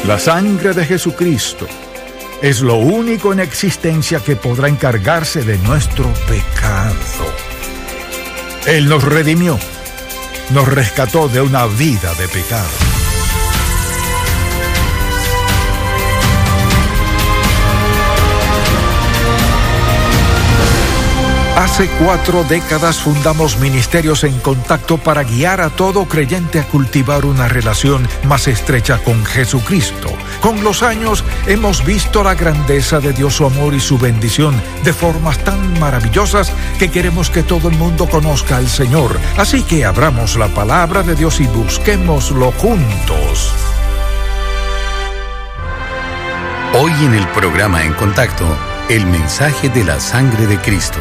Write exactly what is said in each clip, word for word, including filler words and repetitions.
La sangre de Jesucristo es lo único en existencia que podrá encargarse de nuestro pecado. Él nos redimió, nos rescató de una vida de pecado. Hace cuatro décadas fundamos Ministerios en Contacto para guiar a todo creyente a cultivar una relación más estrecha con Jesucristo. Con los años hemos visto la grandeza de Dios, su amor y su bendición de formas tan maravillosas que queremos que todo el mundo conozca al Señor. Así que abramos la palabra de Dios y busquémoslo juntos. Hoy en el programa En Contacto, el mensaje de la sangre de Cristo.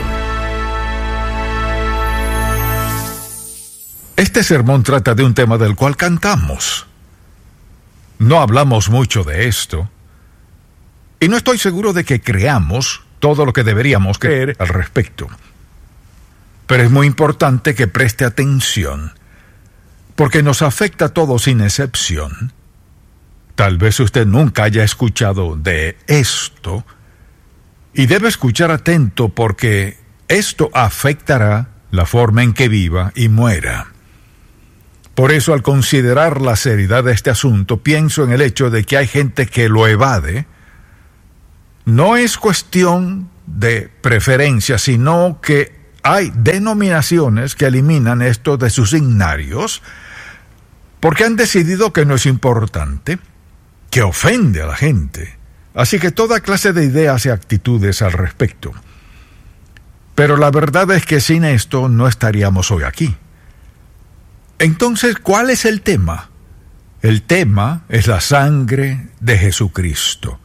Este sermón trata de un tema del cual cantamos. No hablamos mucho de esto, y no estoy seguro de que creamos todo lo que deberíamos creer al respecto. Pero es muy importante que preste atención, porque nos afecta a todos sin excepción. Tal vez usted nunca haya escuchado de esto, y debe escuchar atento porque esto afectará la forma en que viva y muera. Por eso, al considerar la seriedad de este asunto, pienso en el hecho de que hay gente que lo evade. No es cuestión de preferencia, sino que hay denominaciones que eliminan esto de sus signarios porque han decidido que no es importante, que ofende a la gente. Así que toda clase de ideas y actitudes al respecto. Pero la verdad es que sin esto no estaríamos hoy aquí. Entonces, ¿cuál es el tema? El tema es la sangre de Jesucristo.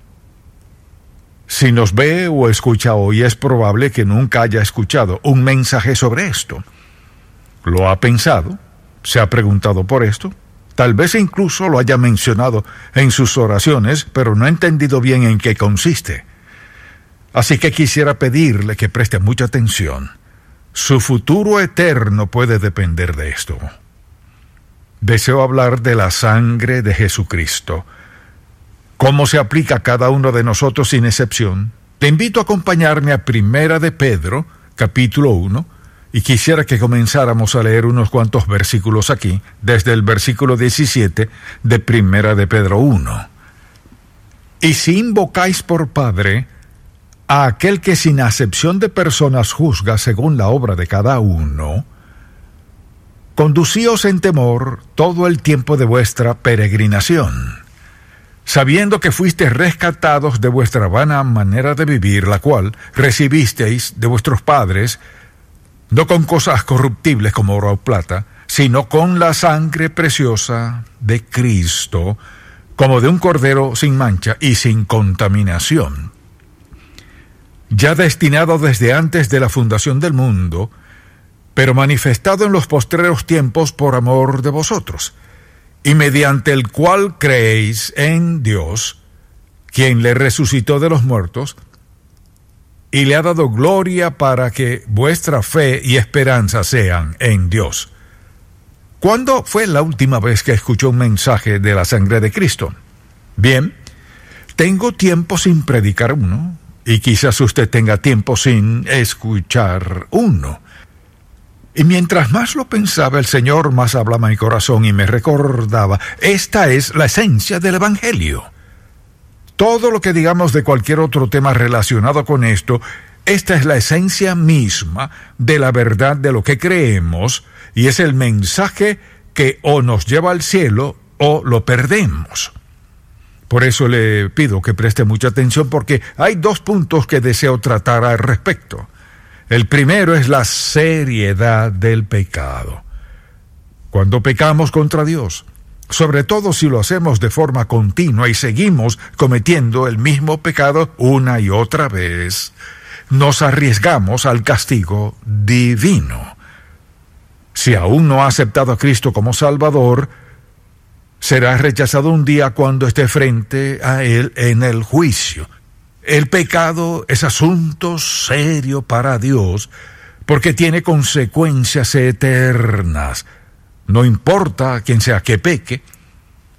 Si nos ve o escucha hoy, es probable que nunca haya escuchado un mensaje sobre esto. ¿Lo ha pensado? ¿Se ha preguntado por esto? Tal vez incluso lo haya mencionado en sus oraciones, pero no ha entendido bien en qué consiste. Así que quisiera pedirle que preste mucha atención. Su futuro eterno puede depender de esto. Deseo hablar de la sangre de Jesucristo. ¿Cómo se aplica a cada uno de nosotros sin excepción? Te invito a acompañarme a Primera de Pedro, capítulo uno, y quisiera que comenzáramos a leer unos cuantos versículos aquí, desde el versículo diecisiete de Primera de Pedro uno. Y si invocáis por Padre a aquel que sin acepción de personas juzga según la obra de cada uno, conducíos en temor todo el tiempo de vuestra peregrinación, sabiendo que fuisteis rescatados de vuestra vana manera de vivir, la cual recibisteis de vuestros padres, no con cosas corruptibles como oro o plata, sino con la sangre preciosa de Cristo, como de un cordero sin mancha y sin contaminación, ya destinado desde antes de la fundación del mundo, pero manifestado en los postreros tiempos por amor de vosotros, y mediante el cual creéis en Dios, quien le resucitó de los muertos, y le ha dado gloria para que vuestra fe y esperanza sean en Dios. ¿Cuándo fue la última vez que escuchó un mensaje de la sangre de Cristo? Bien, tengo tiempo sin predicar uno, y quizás usted tenga tiempo sin escuchar uno. Y mientras más lo pensaba, el Señor más hablaba a mi corazón y me recordaba, esta es la esencia del Evangelio. Todo lo que digamos de cualquier otro tema relacionado con esto, esta es la esencia misma de la verdad de lo que creemos, y es el mensaje que o nos lleva al cielo o lo perdemos. Por eso le pido que preste mucha atención, porque hay dos puntos que deseo tratar al respecto. El primero es la seriedad del pecado. Cuando pecamos contra Dios, sobre todo si lo hacemos de forma continua y seguimos cometiendo el mismo pecado una y otra vez, nos arriesgamos al castigo divino. Si aún no ha aceptado a Cristo como Salvador, será rechazado un día cuando esté frente a Él en el juicio. El pecado es asunto serio para Dios porque tiene consecuencias eternas. No importa quién sea que peque,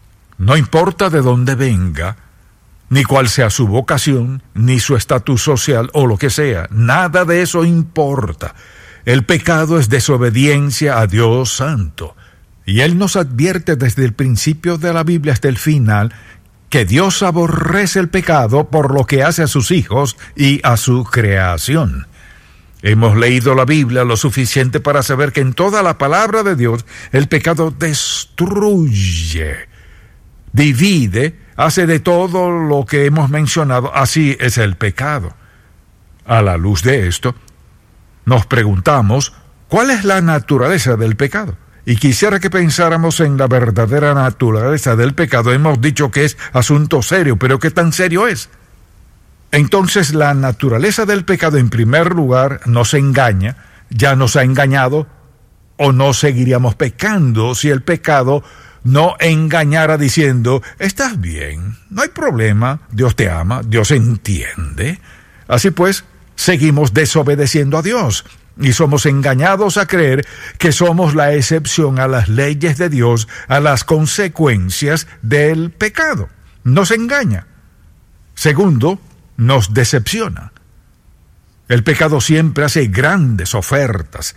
No importa de dónde venga, ni cuál sea su vocación, ni su estatus social o lo que sea. Nada de eso importa. El pecado es desobediencia a Dios Santo. Y Él nos advierte desde el principio de la Biblia hasta el final que Dios aborrece el pecado por lo que hace a sus hijos y a su creación. Hemos leído la Biblia lo suficiente para saber que en toda la palabra de Dios el pecado destruye, divide, hace de todo lo que hemos mencionado. Así es el pecado. A la luz de esto, nos preguntamos, ¿cuál es la naturaleza del pecado? Y quisiera que pensáramos en la verdadera naturaleza del pecado. Hemos dicho que es asunto serio, pero ¿qué tan serio es? Entonces, la naturaleza del pecado, en primer lugar, nos engaña, ya nos ha engañado, o no seguiríamos pecando si el pecado no engañara diciendo, estás bien, no hay problema, Dios te ama, Dios entiende. Así pues, seguimos desobedeciendo a Dios y somos engañados a creer que somos la excepción a las leyes de Dios, a las consecuencias del pecado. Nos engaña. Segundo, nos decepciona. El pecado siempre hace grandes ofertas.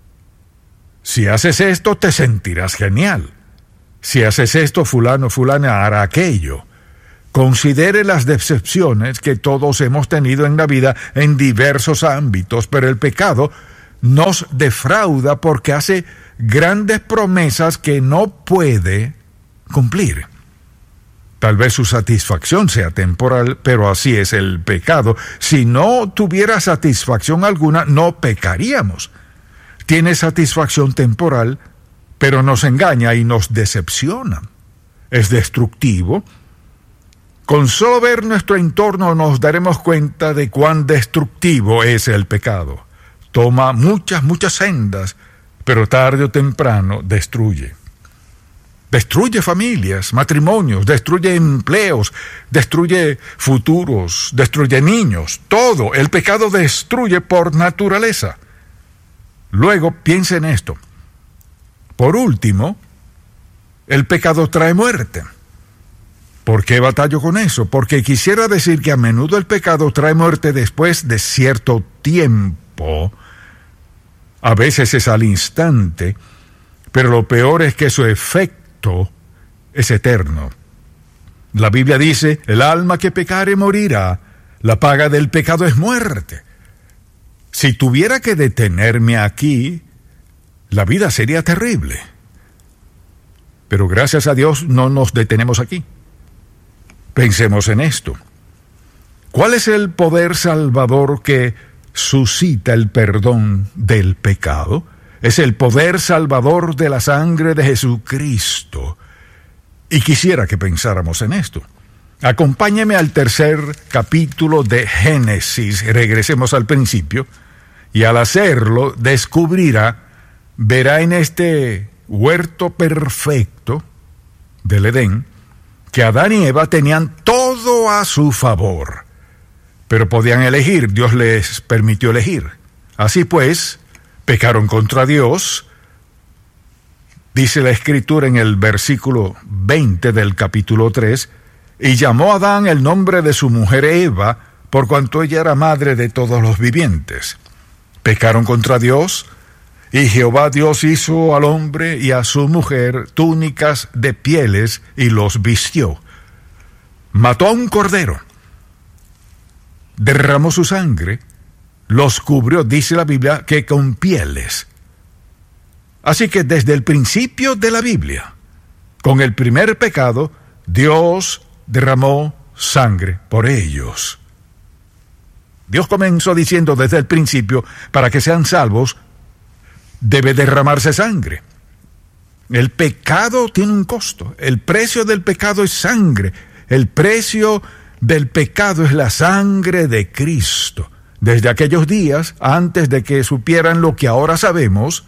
Si haces esto, te sentirás genial. Si haces esto, fulano, fulana hará aquello. Considere las decepciones que todos hemos tenido en la vida en diversos ámbitos, pero el pecado nos defrauda porque hace grandes promesas que no puede cumplir. Tal vez su satisfacción sea temporal, pero así es el pecado. Si no tuviera satisfacción alguna, no pecaríamos. Tiene satisfacción temporal, pero nos engaña y nos decepciona. Es destructivo. Con solo ver nuestro entorno nos daremos cuenta de cuán destructivo es el pecado. Toma muchas, muchas sendas, pero tarde o temprano destruye. Destruye familias, matrimonios, destruye empleos, destruye futuros, destruye niños, todo. El pecado destruye por naturaleza. Luego, piensa en esto. Por último, el pecado trae muerte. ¿Por qué batallo con eso? Porque quisiera decir que a menudo el pecado trae muerte después de cierto tiempo. A veces es al instante, pero lo peor es que su efecto es eterno. La Biblia dice, el alma que pecare morirá, la paga del pecado es muerte. Si tuviera que detenerme aquí, la vida sería terrible. Pero gracias a Dios no nos detenemos aquí. Pensemos en esto. ¿Cuál es el poder salvador que suscita el perdón del pecado? Es el poder salvador de la sangre de Jesucristo. Y quisiera que pensáramos en esto. Acompáñeme al tercer capítulo de Génesis. Regresemos al principio. Y al hacerlo, descubrirá, verá en este huerto perfecto del Edén, que Adán y Eva tenían todo a su favor. Pero podían elegir, Dios les permitió elegir. Así pues, pecaron contra Dios. Dice la Escritura en el versículo veinte del capítulo tres, y llamó a Adán el nombre de su mujer Eva, por cuanto ella era madre de todos los vivientes. Pecaron contra Dios, y Jehová Dios hizo al hombre y a su mujer túnicas de pieles y los vistió. Mató a un cordero, derramó su sangre, los cubrió, dice la Biblia, que con pieles. Así que desde el principio de la Biblia, con el primer pecado, Dios derramó sangre por ellos. Dios comenzó diciendo desde el principio, para que sean salvos, debe derramarse sangre. El pecado tiene un costo. El precio del pecado es sangre. El precio del pecado es la sangre de Cristo. Desde aquellos días, antes de que supieran lo que ahora sabemos,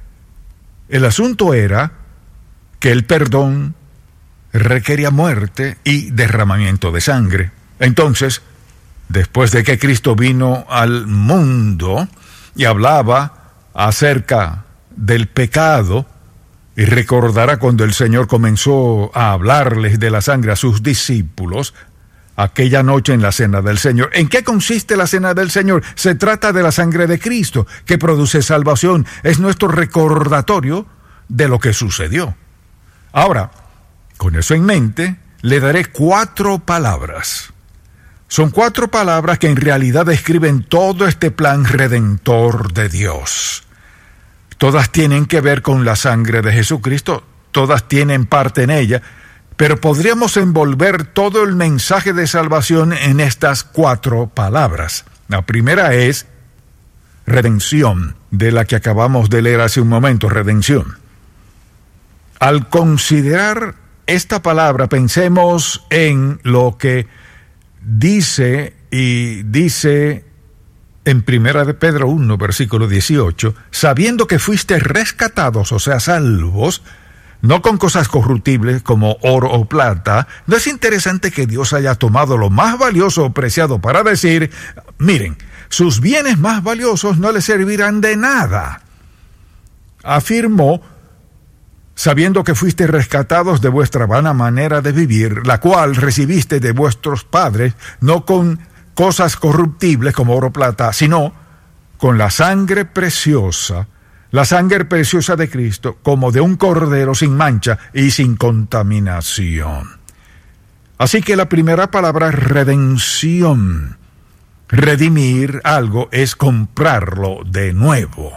el asunto era que el perdón requería muerte y derramamiento de sangre. Entonces, después de que Cristo vino al mundo y hablaba acerca del pecado, Y recordará cuando el Señor comenzó a hablarles de la sangre a sus discípulos, aquella noche en la cena del Señor. ¿En qué consiste la cena del Señor? Se trata de la sangre de Cristo, que produce salvación. Es nuestro recordatorio de lo que sucedió. Ahora, con eso en mente, le daré cuatro palabras. Son cuatro palabras que en realidad describen todo este plan redentor de Dios. Todas tienen que ver con la sangre de Jesucristo, todas tienen parte en ella, pero podríamos envolver todo el mensaje de salvación en estas cuatro palabras. La primera es redención, de la que acabamos de leer hace un momento, redención. Al considerar esta palabra, pensemos en lo que dice y dice en Primera de Pedro uno, versículo dieciocho, sabiendo que fuiste rescatados, o sea, salvos, no con cosas corruptibles como oro o plata. ¿No es interesante que Dios haya tomado lo más valioso o preciado para decir, miren, sus bienes más valiosos no les servirán de nada? Afirmó, sabiendo que fuiste rescatados de vuestra vana manera de vivir, la cual recibiste de vuestros padres, no con cosas corruptibles como oro o plata, sino con la sangre preciosa, la sangre preciosa de Cristo, como de un cordero sin mancha y sin contaminación. Así que la primera palabra es redención. Redimir algo es comprarlo de nuevo.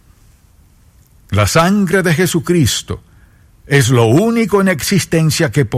La sangre de Jesucristo es lo único en existencia que